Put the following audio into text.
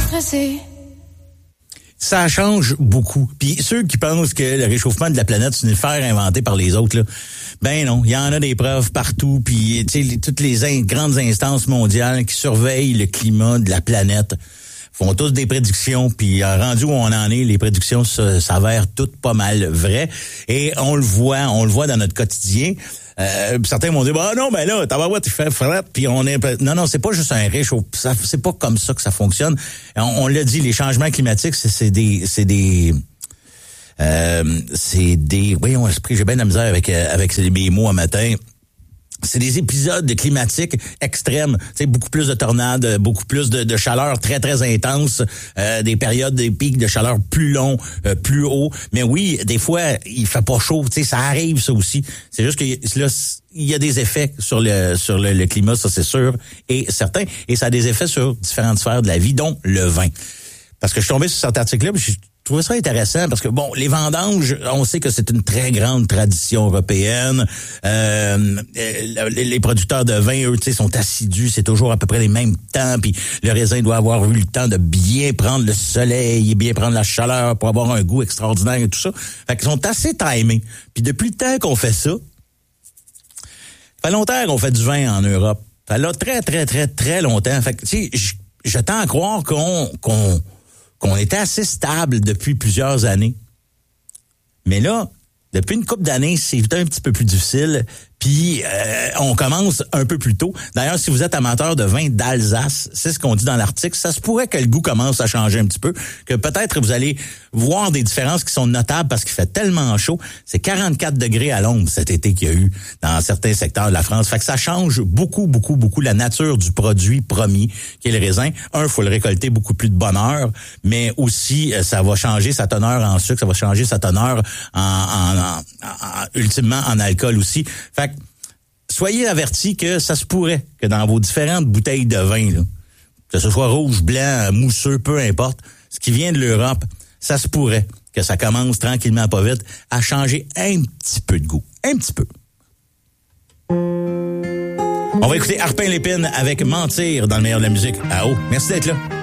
stressé. Ça change beaucoup. Puis ceux qui pensent que le réchauffement de la planète, c'est une affaire inventée par les autres, là, ben non, il y en a des preuves partout. Puis toutes les grandes instances mondiales qui surveillent le climat de la planète font tous des prédictions. Puis rendu où on en est, les prédictions s'avèrent toutes pas mal vraies. Et on le voit dans notre quotidien. Certains m'ont dit non, mais là, tabarouette, il fait fret, puis on est non, c'est pas juste un réchauffement, c'est pas comme ça que ça fonctionne. On l'a dit, les changements climatiques, c'est des voyons, esprit, j'ai bien de la misère avec mes mots à matin. C'est des épisodes climatiques extrêmes, beaucoup plus de tornades, beaucoup plus de chaleur très très intense, des périodes, des pics de chaleur plus longs, plus hauts. Mais oui, des fois il fait pas chaud, ça arrive ça aussi. C'est juste que là il y a des effets sur le climat, ça c'est sûr et certain, et ça a des effets sur différentes sphères de la vie, dont le vin. Parce que je suis tombé sur cet article-là, puis je trouvais ça intéressant parce que, les vendanges, on sait que c'est une très grande tradition européenne. Les producteurs de vin, eux, sont assidus. C'est toujours à peu près les mêmes temps. Puis le raisin doit avoir eu le temps de bien prendre le soleil et bien prendre la chaleur pour avoir un goût extraordinaire et tout ça. Fait qu'ils sont assez timés. Puis depuis le temps qu'on fait ça, ça fait longtemps qu'on fait du vin en Europe. Ça fait là très, très, très, très longtemps. Fait que, je tends à croire qu'on était assez stable depuis plusieurs années. Mais là, depuis une couple d'années, c'est un petit peu plus difficile. Puis, on commence un peu plus tôt. D'ailleurs, si vous êtes amateur de vin d'Alsace, c'est ce qu'on dit dans l'article, ça se pourrait que le goût commence à changer un petit peu, que peut-être vous allez voir des différences qui sont notables parce qu'il fait tellement chaud. C'est 44 degrés à l'ombre cet été qu'il y a eu dans certains secteurs de la France. Fait que ça change beaucoup, beaucoup, beaucoup la nature du produit premier, qui est le raisin. Il faut le récolter beaucoup plus de bonne heure, mais aussi, ça va changer sa teneur en sucre, ça va changer sa teneur ultimement en alcool aussi. Fait que, soyez avertis que ça se pourrait que dans vos différentes bouteilles de vin, là, que ce soit rouge, blanc, mousseux, peu importe, ce qui vient de l'Europe, ça se pourrait que ça commence tranquillement, pas vite, à changer un petit peu de goût. Un petit peu. On va écouter Arpin Lépine avec Mentir dans le meilleur de la musique. Ah oh, merci d'être là.